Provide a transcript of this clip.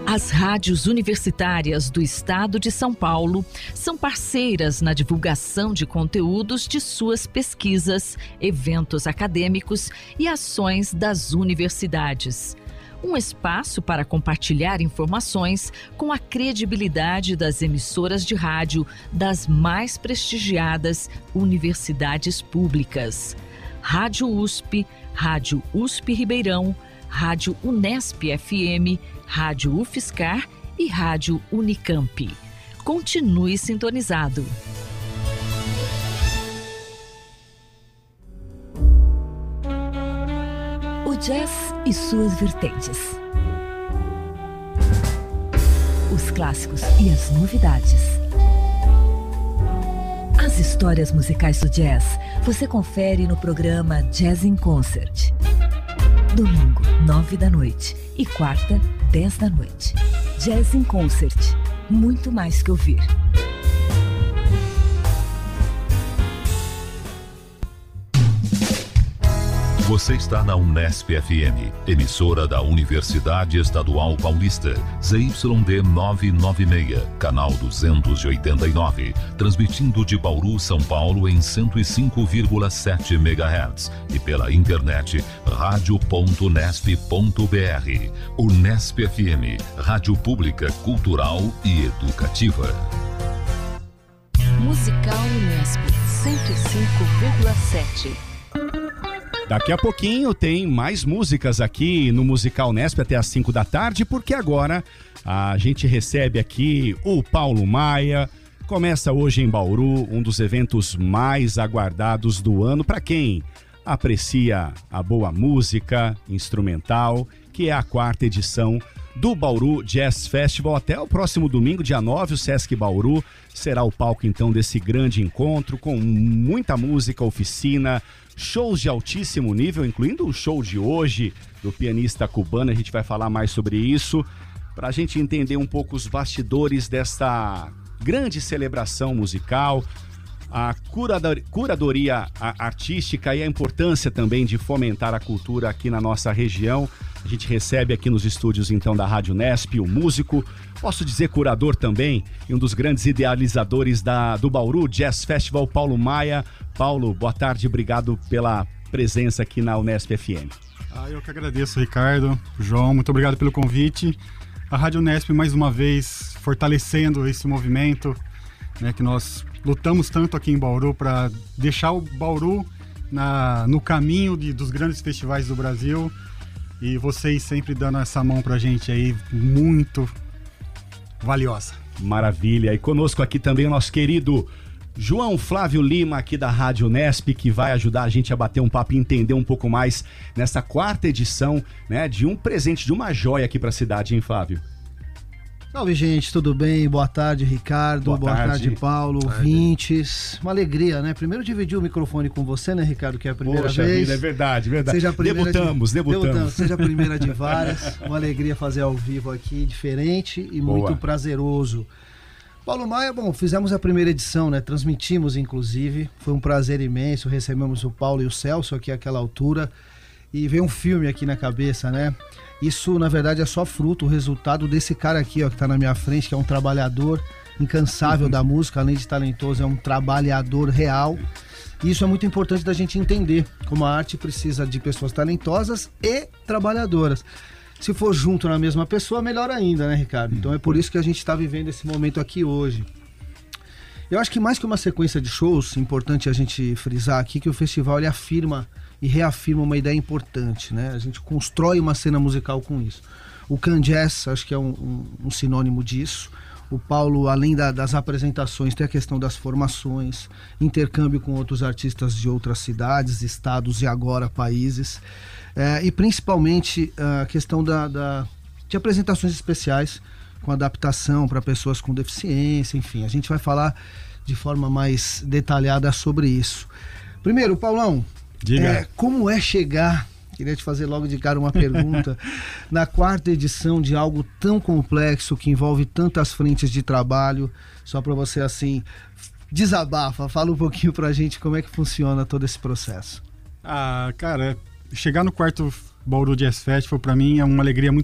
As rádios universitárias do Estado de São Paulo são parceiras na divulgação de conteúdos de suas pesquisas, eventos acadêmicos e ações das universidades. Um espaço para compartilhar informações com a credibilidade das emissoras de rádio das mais prestigiadas universidades públicas. Rádio USP, Rádio USP Ribeirão, Rádio Unesp FM, Rádio UFSCar e Rádio Unicamp. Continue sintonizado. O jazz e suas vertentes. Os clássicos e as novidades. As histórias musicais do jazz você confere no programa Jazz in Concert. Domingo, 9 da noite e quarta, 10 da noite. Jazz in Concert. Muito mais que ouvir. Você está na Unesp FM, emissora da Universidade Estadual Paulista, ZYD 996, canal 289, transmitindo de Bauru, São Paulo em 105,7 MHz e pela internet radio.unesp.br. Unesp FM, rádio pública, cultural e educativa. Musical Unesp 105,7. Daqui a pouquinho tem mais músicas aqui no Musical Unesp até às 5 da tarde, porque agora a gente recebe aqui o Paulo Maia. Começa hoje em Bauru, um dos eventos mais aguardados do ano para quem aprecia a boa música instrumental, que é a 4ª edição do Bauru Jazz Festival. Até o próximo domingo, dia 9, o Sesc Bauru será o palco então desse grande encontro, com muita música, oficina, shows de altíssimo nível, incluindo o show de hoje do pianista cubano. A gente vai falar mais sobre isso, para a gente entender um pouco os bastidores dessa grande celebração musical, a curadoria artística e a importância também de fomentar a cultura aqui na nossa região. A gente recebe aqui nos estúdios então da Rádio Unesp o músico, posso dizer curador também, e um dos grandes idealizadores do Bauru Jazz Festival, Paulo Maia. Paulo, boa tarde, obrigado pela presença aqui na Unesp FM. Eu que agradeço, Ricardo, João, muito obrigado pelo convite. A Rádio Unesp mais uma vez fortalecendo esse movimento, né, que nós lutamos tanto aqui em Bauru para deixar o Bauru no caminho dos grandes festivais do Brasil, e vocês sempre dando essa mão pra gente aí, muito valiosa. Maravilha. E conosco aqui também o nosso querido João Flávio Lima, aqui da Rádio Unesp, que vai ajudar a gente a bater um papo e entender um pouco mais nessa 4ª edição, né, de um presente, de uma joia aqui pra cidade, hein, Flávio? Salve, gente, tudo bem? Boa tarde, Ricardo. Boa tarde, Paulo, ouvintes. Uma alegria, né? Primeiro dividir o microfone com você, né, Ricardo, que é a primeira vez. Vida, é verdade. Seja a primeira debutamos. Seja a primeira de várias. Uma alegria fazer ao vivo aqui, diferente e muito prazeroso. Paulo Maia, bom, fizemos a primeira edição, né? Transmitimos, inclusive. Foi um prazer imenso. Recebemos o Paulo e o Celso aqui àquela altura. E veio um filme aqui na cabeça, né? Isso, na verdade, é só fruto, o resultado desse cara aqui, ó, que tá na minha frente, que é um trabalhador incansável da música, além de talentoso, é um trabalhador real. E isso é muito importante da gente entender, como a arte precisa de pessoas talentosas e trabalhadoras. Se for junto na mesma pessoa, melhor ainda, né, Ricardo? Então é por isso que a gente está vivendo esse momento aqui hoje. Eu acho que mais que uma sequência de shows, importante a gente frisar aqui que o festival ele afirma e reafirma uma ideia importante, né? A gente constrói uma cena musical com isso. O Can Jazz, acho que é um sinônimo disso. O Paulo, além das apresentações, tem a questão das formações, intercâmbio com outros artistas de outras cidades, estados e agora países. E principalmente a questão de apresentações especiais com adaptação para pessoas com deficiência, enfim. A gente vai falar de forma mais detalhada sobre isso. Primeiro, Paulão, como é chegar, queria te fazer logo de cara uma pergunta, na 4ª edição de algo tão complexo, que envolve tantas frentes de trabalho, só para você assim, desabafa, fala um pouquinho pra gente como é que funciona todo esse processo. Cara, chegar no 4º Bauru Jazz Festival, para mim, é uma alegria muito